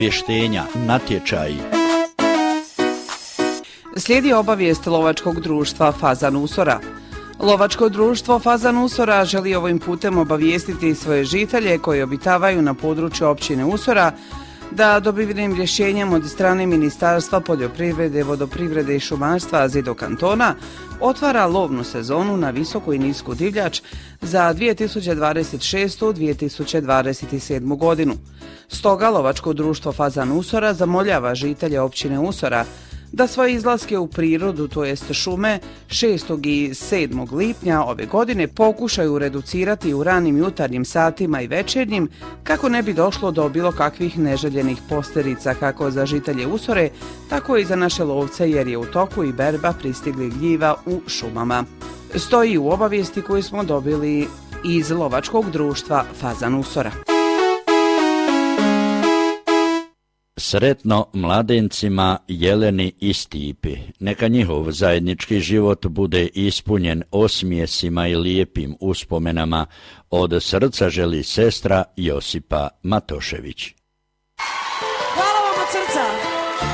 Vještenja, natječaji. Slijedi obavijest lovačkog društva Fazan Usora. Lovačko društvo Fazan Usora želi ovim putem obavijestiti svoje žitelje koji obitavaju na području općine Usora da dobivenim rješenjem od strane Ministarstva poljoprivrede, vodoprivrede i šumarstva Zido kantona otvara lovnu sezonu na visoku i nisku divljač za 2026-2027 godinu. Stoga lovačko društvo Fazan Usora zamoljava žitelje općine Usora da svoje izlaske u prirodu, to jest šume, 6. i 7. lipnja ove godine pokušaju reducirati u ranim jutarnjim satima i večernjim kako ne bi došlo do bilo kakvih neželjenih posljedica kako za žitelje Usore, tako i za naše lovce jer je u toku i berba pristiglih gljiva u šumama. Stoji u obavijesti koju smo dobili iz lovačkog društva Fazan Usora. Sretno mladencima Jeleni i Stipi. Neka njihov zajednički život bude ispunjen osmijesima i lijepim uspomenama. Od srca želi sestra Josipa Matošević. Hvala vam od srca!